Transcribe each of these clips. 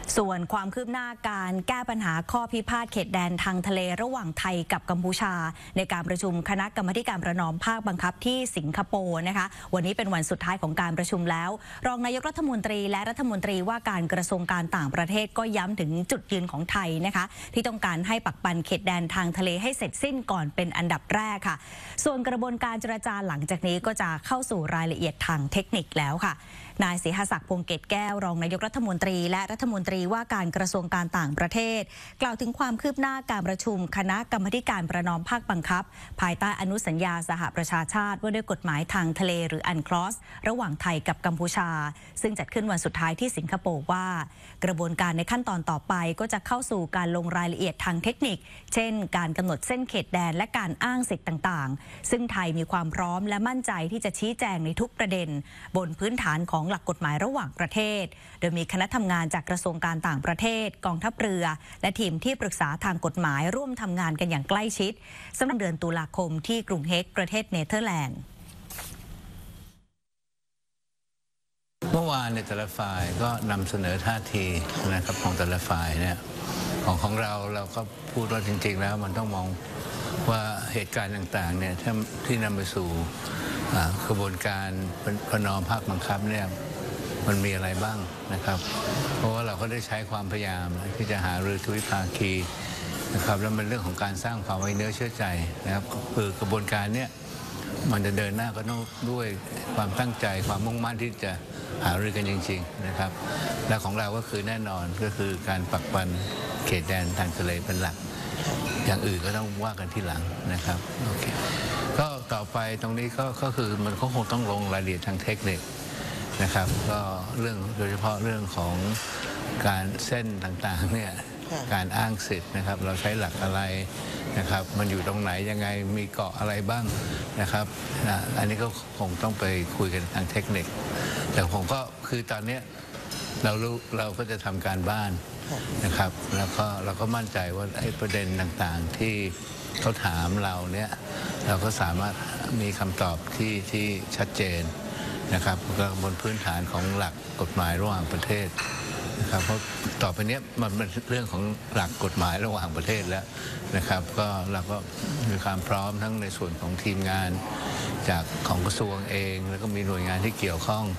ส่วนความคืบหน้าการแก้ปัญหาข้อพิพาทเขตแดนทางทะเลระหว่างไทยกับกัมพูชาในการประชุมคณะกรรมาการประนอมภาคบังคับที่สิงคโปร์นะคะวันนี้เป็นวันสุดท้ายของการประชุมแล้วรองนายกรัฐมนตรีและรัฐมนตรีว่าการกระทรวงการต่างประเทศก็ย้ำถึงจุดยืนของไทยนะคะที่ต้องการให้ปักปันเขตแดนทางทะเลให้เสร็จสิ้นก่อนเป็นอันดับแรกค่ะส่วนกระบวนการเจรจาหลังจากนี้ก็จะเข้าสู่รายละเอียดทางเทคนิคแล้วค่ะนายศรีหศักดิ์ พวงเกตแก้วรองนายกรัฐมนตรีและรัฐมนตรีว่าการกระทรวงการต่างประเทศกล่าวถึงความคืบหน้าการประชุมคณะกรรมาการประนอมภาคบังคับภายใต้อนุสัญญาสหประชาชาติว่าด้วยกฎหมายทางทะเลหรืออันคลอสระหว่างไทยกับกัมพูชาซึ่งจัดขึ้นวันสุดท้ายที่สิงคโปร์ว่ากระบวนการในขั้นตอนต่อไปก็จะเข้าสู่การลงรายละเอียดทางเทคนิคเช่นการกำหนดเส้นเขตแดนและการอ้างสิทธิ์ต่างๆซึ่งไทยมีความพร้อมและมั่นใจที่จะชี้แจงในทุกประเด็นบนพื้นฐานของหลักกฎหมายระหว่างประเทศโดยมีคณะทำงานจากกระทรวงการต่างประเทศกองทัพเรือและทีมที่ปรึกษาทางกฎหมายร่วมทำงานกันอย่างใกล้ชิดสำหรับเดือนตุลาคมที่กรุงเฮกประเทศเนเธอร์แลนด์เมื่อวานในแต่ละฝ่ายก็นำเสนอท่าทีนะครับของแต่ละฝ่ายเนี่ยของเราก็พูดว่าจริงๆแล้วมันต้องมองว่าเหตุการณ์ต่างๆเนี่ยที่นำไปสู่กระบวนการประนอมภาคบังคับเนี่ยมันมีอะไรบ้างนะครับเพราะว่าเราก็ได้ใช้ความพยายามที่จะหารือทวิภาคีนะครับแล้วเป็นเรื่องของการสร้างความไว้เนื้อเชื่อใจนะครับคือกระบวนการเนี่ยมันจะเดินหน้าก็ต้องด้วยความตั้งใจความมุ่งมั่นที่จะหารือกันจริงๆนะครับและของเราก็คือแน่นอนก็คือการปักปันเขตแดนทางทะเลเป็นหลักอย่างอื่นก็ต้องว่ากันทีหลังนะครับโอเคก็ต่อไปตรงนี้ก็คือมันก็คงต้องลงรายละเอียดทางเทคนิคนะครับก็เรื่องโดยเฉพาะเรื่องของการเส้นต่างๆเนี่ยการอ้างสิทธิ์นะครับเราใช้หลักอะไรนะครับมันอยู่ตรงไหนยังไงมีเกาะอะไรบ้างนะครับอันนี้ก็คงต้องไปคุยกันทางเทคนิคแต่ผมก็คือตอนนี้เราก็จะทำการบ้านนะครับแล้วก็เราก็มั่นใจว่าไอ้ประเด็นต่างๆที่เขาถามเราเนี่ยเราก็สามารถมีคำตอบที่ชัดเจนนะครับบนพื้นฐานของหลักกฎหมายระหว่างประเทศนะครับเพราะต่อไปนี้มันเป็นเรื่องของหลักกฎหมายระหว่างประเทศแล้วนะครับก็เราก็มีความพร้อมทั้งในส่วนของทีมงานจากของกระทรวงเองแล้วก็มีหน่วยงานที่เกี่ยวข้อง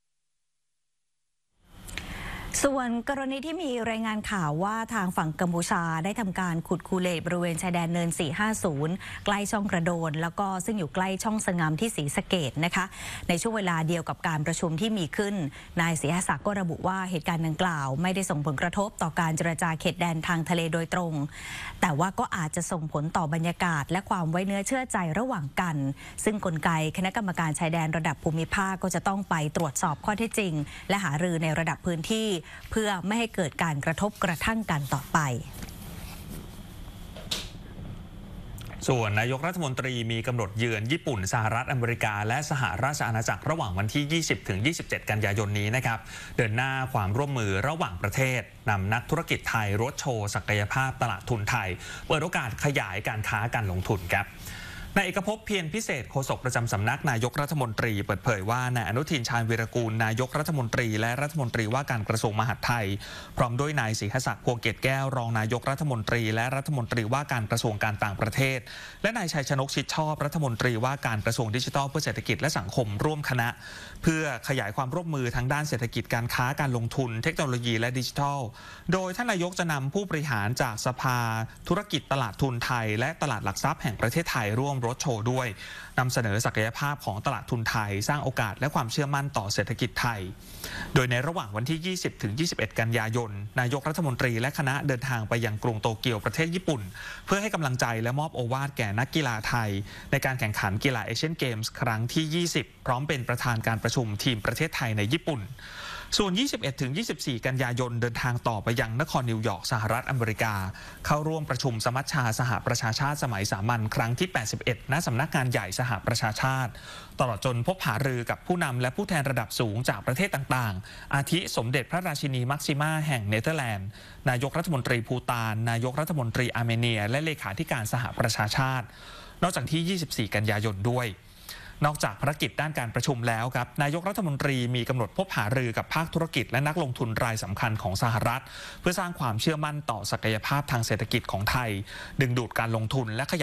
ส่วนกรณีที่มีรายงานข่าวว่าทางฝั่งกัมพูชาได้ทำการขุดคูเลตบริเวณชายแดนเนิน 450 ใกล้ช่องกระโดนแล้วก็ซึ่งอยู่ใกล้ช่องสงามที่ศรีสะเกษนะคะในช่วงเวลาเดียวกับการประชุมที่มีขึ้นนายศรีหศักดิ์ก็ระบุว่าเหตุการณ์ดังกล่าวไม่ได้ส่งผลกระทบต่อการเจรจาเขตแดนทางทะเลโดยตรงแต่ว่าก็อาจจะส่งผลต่อบรรยากาศและความไว้เนื้อเชื่อใจระหว่างกันซึ่งกลไกคณะกรรมการชายแดนระดับภูมิภาคก็จะต้องไปตรวจสอบข้อเท็จจริงและหารือในระดับพื้นที่เพื่อไม่ให้เกิดการกระทบกระทั่งกันต่อไปส่วนนายกรัฐมนตรีมีกำหนดเยือนญี่ปุ่นสหรัฐอเมริกาและสหราชอาณาจักรระหว่างวันที่ 20-27 กันยายนนี้นะครับเดินหน้าความร่วมมือระหว่างประเทศนำนักธุรกิจไทยรถโชว์ศักยภาพตลาดทุนไทยเปิดโอกาสขยายการค้าการลงทุนครับนายเอกภพเพียรพิเศษโฆษกประจำสำนักนายกรัฐมนตรีเปิดเผยว่านายอนุทินชาญวีรกูลนายกรัฐมนตรีและรัฐมนตรีว่าการกระทรวงมหาดไทยพร้อมด้วยนายศรีหศักดิ์ พวงเกตแก้วรองนายกรัฐมนตรีและรัฐมนตรีว่าการกระทรวงการต่างประเทศและนายชัยชนกชิดชอบรัฐมนตรีว่าการกระทรวงดิจิทัลเพื่อเศรษฐกิจและสังคมร่วมคณะเพื่อขยายความร่วมมือทั้งด้านเศรษฐกิจการค้าการลงทุนเทคโนโลยีและดิจิทัลโดยท่านนายกจะนำผู้บริหารจากสภาธุรกิจตลาดทุนไทยและตลาดหลักทรัพย์แห่งประเทศไทยร่วมรถโชว์ด้วยนำเสนอศักยภาพของตลาดทุนไทยสร้างโอกาสและความเชื่อมั่นต่อเศรษฐกิจไทยโดยในระหว่างวันที่ 20-21 กันยายนนายกรัฐมนตรีและคณะเดินทางไปยังกรุงโตเกียวประเทศญี่ปุ่นเพื่อให้กำลังใจและมอบโอวาทแก่นักกีฬาไทยในการแข่งขันกีฬาเอเชียนเกมส์ครั้งที่ 20 พร้อมเป็นประธานการประชุมทีมประเทศไทยในญี่ปุ่นส่วน 21-24 กันยายนเดินทางต่อไปยังนครนิวยอร์กสหรัฐอเมริกาเข้าร่วมประชุมสมัชชาสหประชาชาติสมัยสามัญครั้งที่ 81 ณ สำนักงานใหญ่สหประชาชาติตลอดจนพบหารือกับผู้นำและผู้แทนระดับสูงจากประเทศต่างๆอาทิสมเด็จพระราชินีมักซิมาแห่งเนเธอร์แลนด์นายกรัฐมนตรีภูฏานนายกรัฐมนตรีอาร์เมเนียและเลขาธิการสหประชาชาตินอกจากที่ 24 กันยายนด้วยนอกจากภารกิจด้านการประชุมแล้วครับนายกรัฐมนตรีมีกำหนดพบหารือกับภาคธุรกิจและนักลงทุนรายสำคัญของสหรัฐเพื่อสร้างความเชื่อมั่นต่อศักยภาพทางเศรษฐกิจของไทยดึงดูดการลงทุนและขยาย